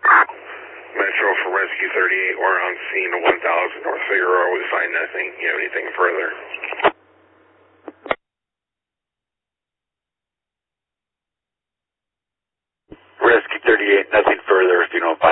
Metro for Rescue 38, we're on scene of 1000 North Figueroa. We find nothing. You have anything further? Rescue 38, nothing further. If you know